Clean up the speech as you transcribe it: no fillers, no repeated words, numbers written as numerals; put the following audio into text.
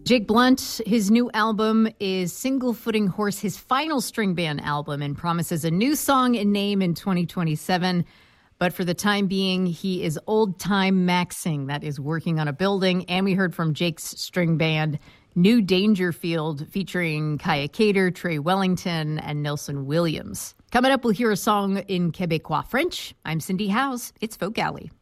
Jake Blunt, his new album is Single Footing Horse, his final string band album, and promises a new song and name in 2027. But for the time being, he is old time maxing, that is working on a building. And we heard from Jake's string band, New Dangerfield, featuring Kaya Cater, Trey Wellington, and Nelson Williams. Coming up, we'll hear a song in Quebecois French. I'm Cindy Howes. It's Folk Alley.